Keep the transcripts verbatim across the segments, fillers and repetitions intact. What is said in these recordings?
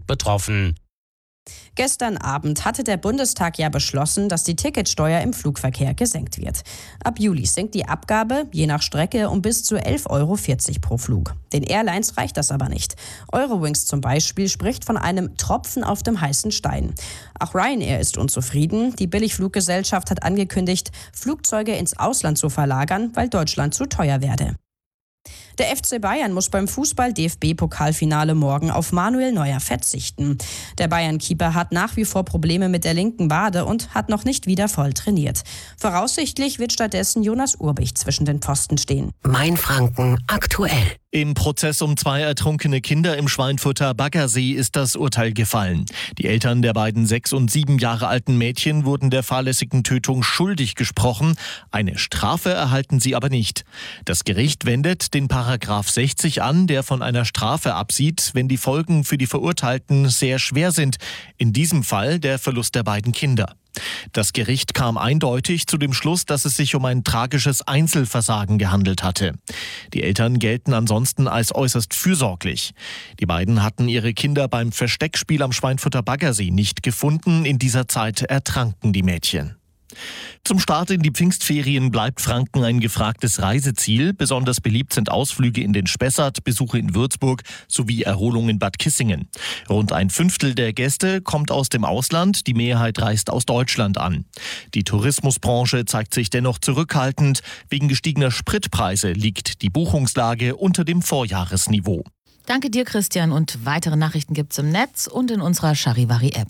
betroffen. Gestern Abend hatte der Bundestag ja beschlossen, dass die Ticketsteuer im Flugverkehr gesenkt wird. Ab Juli sinkt die Abgabe, je nach Strecke, um bis zu elf Euro vierzig pro Flug. Den Airlines reicht das aber nicht. Eurowings zum Beispiel spricht von einem Tropfen auf dem heißen Stein. Auch Ryanair ist unzufrieden. Die Billigfluggesellschaft hat angekündigt, Flugzeuge ins Ausland zu verlagern, weil Deutschland zu teuer werde. Der F C Bayern muss beim Fußball-D F B-Pokalfinale morgen auf Manuel Neuer verzichten. Der Bayern-Keeper hat nach wie vor Probleme mit der linken Wade und hat noch nicht wieder voll trainiert. Voraussichtlich wird stattdessen Jonas Urbich zwischen den Pfosten stehen. Mainfranken aktuell. Im Prozess um zwei ertrunkene Kinder im Schweinfurter Baggersee ist das Urteil gefallen. Die Eltern der beiden sechs und sieben Jahre alten Mädchen wurden der fahrlässigen Tötung schuldig gesprochen. Eine Strafe erhalten sie aber nicht. Das Gericht wendet den Paragraph sechzig an, der von einer Strafe absieht, wenn die Folgen für die Verurteilten sehr schwer sind. In diesem Fall der Verlust der beiden Kinder. Das Gericht kam eindeutig zu dem Schluss, dass es sich um ein tragisches Einzelversagen gehandelt hatte. Die Eltern gelten ansonsten als äußerst fürsorglich. Die beiden hatten ihre Kinder beim Versteckspiel am Schweinfurter Baggersee nicht gefunden. In dieser Zeit ertranken die Mädchen. Zum Start in die Pfingstferien bleibt Franken ein gefragtes Reiseziel. Besonders beliebt sind Ausflüge in den Spessart, Besuche in Würzburg sowie Erholung in Bad Kissingen. Rund ein Fünftel der Gäste kommt aus dem Ausland, die Mehrheit reist aus Deutschland an. Die Tourismusbranche zeigt sich dennoch zurückhaltend. Wegen gestiegener Spritpreise liegt die Buchungslage unter dem Vorjahresniveau. Danke dir, Christian. Und weitere Nachrichten gibt's im Netz und in unserer Charivari-App.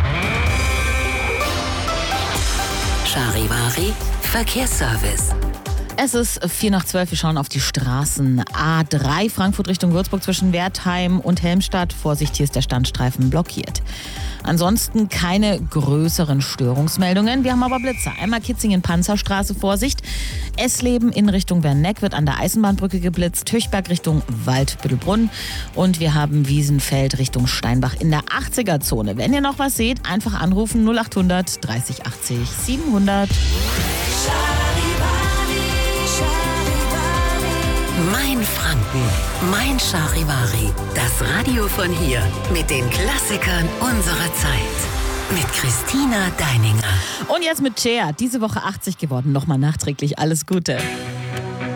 Charivari Verkehrsservice. Es ist vier nach zwölf, wir schauen auf die Straßen. A drei Frankfurt Richtung Würzburg zwischen Wertheim und Helmstadt. Vorsicht, hier ist der Standstreifen blockiert. Ansonsten keine größeren Störungsmeldungen. Wir haben aber Blitzer. Einmal Kitzingen-Panzerstraße, Vorsicht. Essleben in Richtung Werneck wird an der Eisenbahnbrücke geblitzt. Höchberg Richtung Waldbüttelbrunn. Und wir haben Wiesenfeld Richtung Steinbach in der achtziger-Zone. Wenn ihr noch was seht, einfach anrufen null acht hundert dreißig achtzig siebenhundert. Mainfranken, mein Charivari. Das Radio von hier mit den Klassikern unserer Zeit. Mit Christina Deininger. Und jetzt mit Cher, diese Woche achtzig geworden. Nochmal nachträglich alles Gute.